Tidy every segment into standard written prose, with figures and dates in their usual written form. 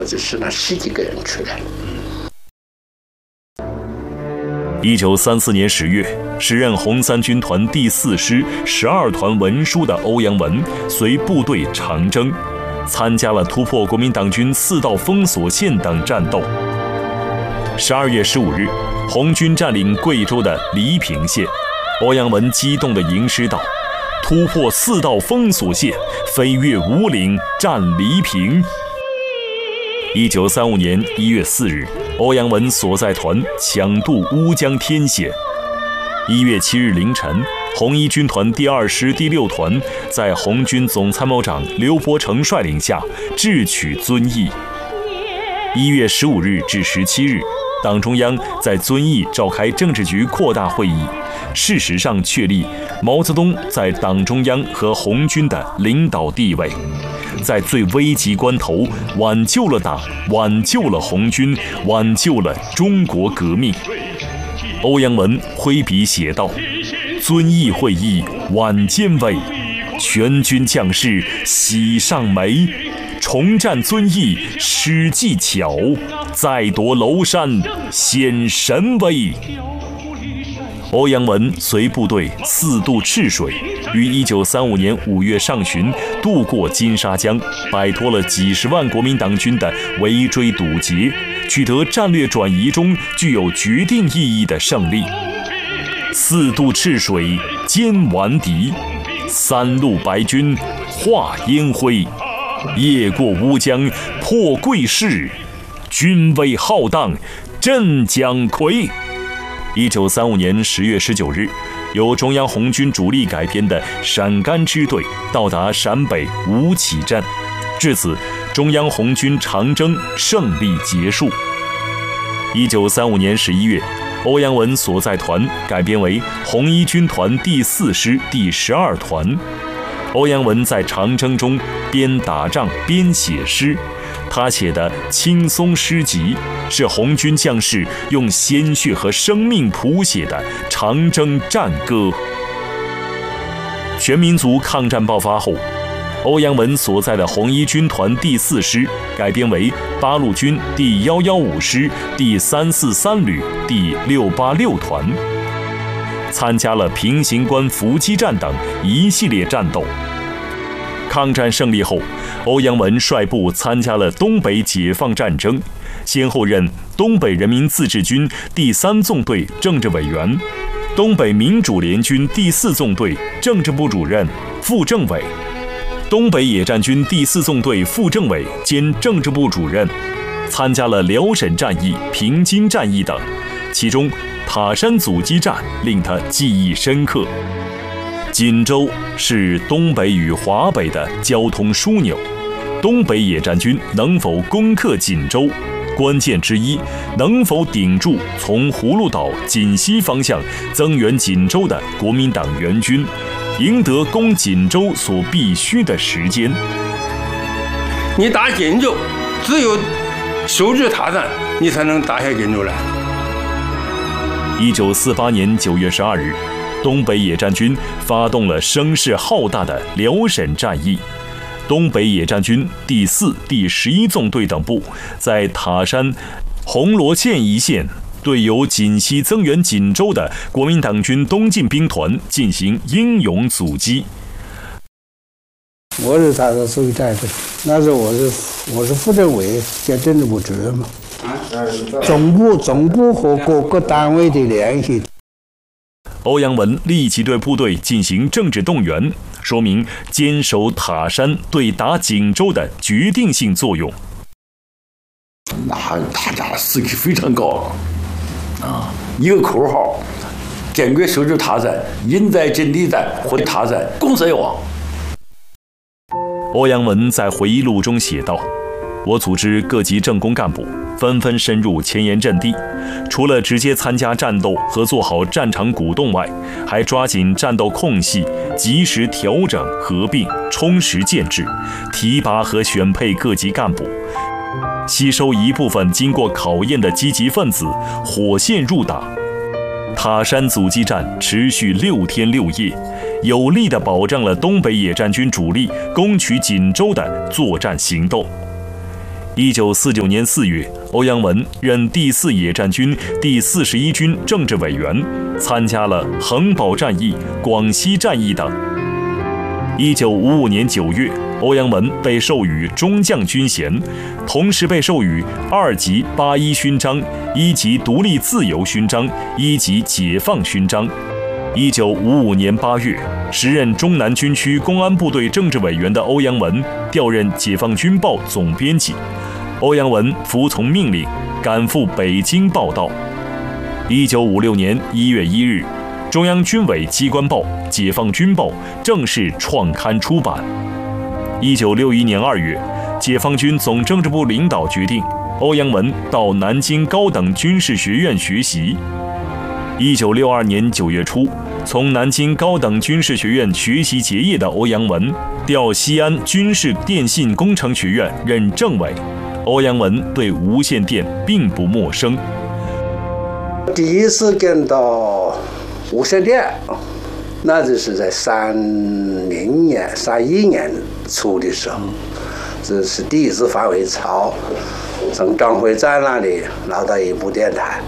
就是那10几个人去了。 1934年10月，时任红三军团第4师12团文书的欧阳文随部队长征，参加了突破国民党军4道封锁线等战斗。12月15日，红军占领贵州的黎平县，欧阳文激动地吟诗道：“突破4道封锁线，飞越五岭，占黎平。”1935年1月4日，欧阳文所在团抢渡乌江天险。1月7日凌晨，红一军团第2师第6团在红军总参谋长刘伯承率领下智取遵义。1月15日至17日，党中央在遵义召开政治局扩大会议，事实上确立毛泽东在党中央和红军的领导地位，在最危急关头挽救了党，挽救了红军，挽救了中国革命。欧阳文挥笔写道：“遵义会议晚间尾，全军将士喜上眉。重战遵义施技巧，再夺娄山显神威。”欧阳文随部队4渡赤水，于1935年5月上旬渡过金沙江，摆脱了几十万国民党军的围追堵截，取得战略转移中具有决定意义的胜利。4渡赤水歼顽敌，3路白军化烟灰，夜过乌江破贵市，军威浩荡震蒋魁。1935年10月19日，由中央红军主力改编的陕甘支队到达陕北吴起镇，至此，中央红军长征胜利结束。1935年11月，欧阳文所在团改编为红一军团第4师第12团。欧阳文在长征中边打仗边写诗，他写的《轻松诗集》是红军将士用鲜血和生命谱写的长征战歌。全民族抗战爆发后，欧阳文所在的红一军团第4师改编为八路军第115师第343旅第686团，参加了平型关伏击战等一系列战斗。抗战胜利后，欧阳文率部参加了东北解放战争，先后任东北人民自治军第3纵队政治委员、东北民主联军第4纵队政治部主任、副政委、东北野战军第4纵队副政委兼政治部主任，参加了辽沈战役、平津战役等，其中塔山阻击战令他记忆深刻。锦州是东北与华北的交通枢纽，东北野战军能否攻克锦州，关键之一能否顶住从葫芦岛、锦西方向增援锦州的国民党援军，赢得攻锦州所必须的时间。 你打锦州，只有守住塔山，你才能打下锦州来。 1948年9月12日，东北野战军发动了声势浩大的辽沈战役。东北野战军第4、第11纵队等部在塔山、红螺县一线对由锦西增援锦州的国民党军东进兵团进行英勇阻击。 我是他的守备战队，那时候我是副政委兼政治部主任嘛。总部和各个单位的联系。 欧阳文立即对部队进行政治动员，说明坚守塔山对打锦州的决定性作用。 那大家士气非常高啊！一个口号：坚决守住塔山，赢在阵地战，获塔山，攻塞王。 欧阳文在回忆录中写道：“我组织各级政工干部纷纷深入前沿阵地，除了直接参加战斗和做好战场鼓动外，还抓紧战斗空隙，及时调整、合并、充实建制，提拔和选配各级干部，吸收一部分经过考验的积极分子，火线入党。塔山阻击战持续6天6夜，有力地保障了东北野战军主力攻取锦州的作战行动。 1949年4月，欧阳文任第4野战军第41军政治委员，参加了衡宝战役、广西战役等。1955年9月，欧阳文被授予中将军衔，同时被授予2级81勋章、1级独立自由勋章、1级解放勋章。1955年8月，时任中南军区公安部队政治委员的欧阳文调任《解放军报》总编辑。欧阳文服从命令，赶赴北京报道。1956年1月1日，中央军委机关报《解放军报》正式创刊出版。1961年2月，解放军总政治部领导决定，欧阳文到南京高等军事学院学习。1962年9月初，从南京高等军事学院学习结业的欧阳文，调西安军事电信工程学院任政委。欧阳文对无线电并不陌生。 第一次见到无线电，那就是在31年初的时候，这是第一次返回潮，从张会站那里拿到一部电台。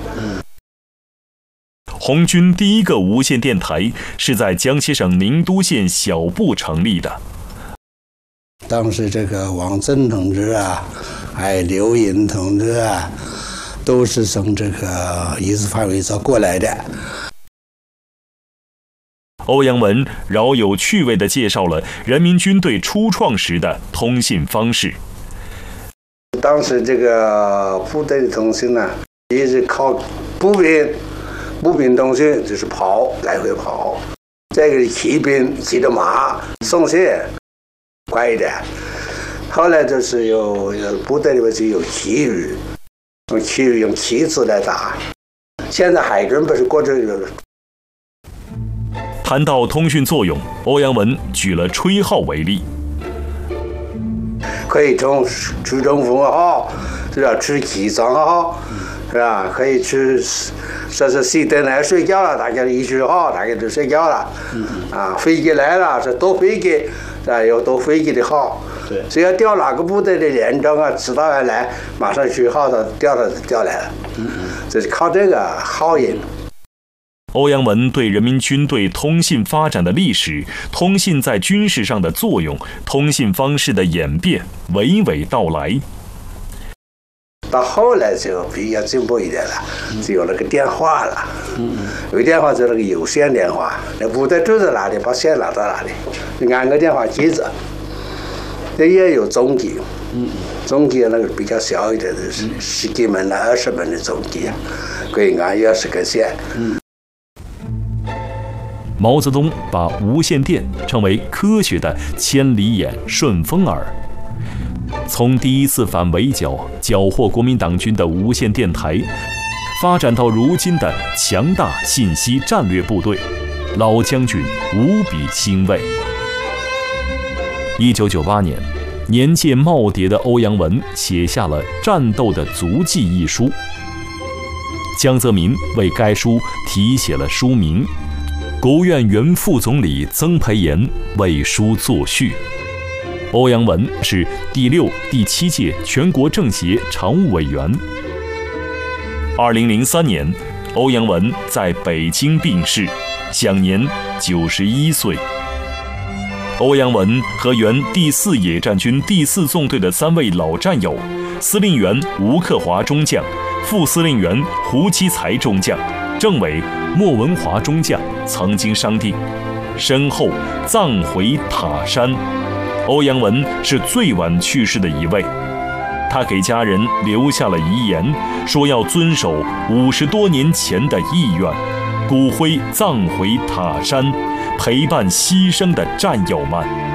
红军第一个无线电台是在江西省宁都县小布成立的。 当时这个王震同志啊，还有刘云同志啊，都是从这个一次返回潮过来的。 欧阳文饶有趣味地介绍了人民军队初创时的通信方式。 当时这个部队的通信呢，一直靠步兵通讯，就是跑，来回跑。这个骑兵骑着马送信，快一点。后来就是有部队里面就有旗语，用旗子来打。现在海军不是过这个。 谈到通讯作用，欧阳文举了吹号为例， 可以从出中风号，是吧？吃起床号，是吧？可以去说是熄灯来睡觉了，大家一句号，大家都睡觉了。啊，飞机来了，是多飞机，啊，有多飞机的号。对，只要调哪个部队的连长啊，指导员来，马上去号他调来了。这是靠这个号音。 欧阳文对人民军队通信发展的历史、通信在军事上的作用、通信方式的演变娓娓道来。 到后来就比较进步一点了，就有那个电话了。有电话就那个有线电话，那部队住在哪里，把线拿到哪里，你按个电话机子。那也有中机，中机那个比较小一点的，10几门的、20门的中机啊，可以按20根线。 毛泽东把无线电称为科学的千里眼、顺风耳。从第一次反围剿、缴获国民党军的无线电台，发展到如今的强大信息战略部队，老将军无比欣慰。1998年，年届耄耋的欧阳文写下了《战斗的足迹》一书。江泽民为该书题写了书名，国务院原副总理曾培炎为书作序。欧阳文是第6、第7届全国政协常务委员。2003年，欧阳文在北京病逝，享年91岁。欧阳文和原第4野战军第4纵队的3位老战友，司令员吴克华中将、副司令员胡其才中将、政委莫文华中将曾经商定，身后葬回塔山。欧阳文是最晚去世的一位，他给家人留下了遗言，说要遵守50多年前的意愿，骨灰葬回塔山，陪伴牺牲的战友们。